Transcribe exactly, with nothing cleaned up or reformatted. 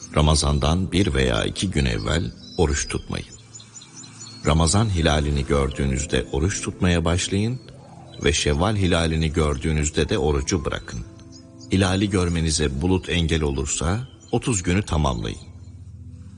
Ramazandan bir veya iki gün evvel oruç tutmayın. Ramazan hilalini gördüğünüzde oruç tutmaya başlayın ve Şevval hilalini gördüğünüzde de orucu bırakın. Hilali görmenize bulut engel olursa otuz günü tamamlayın.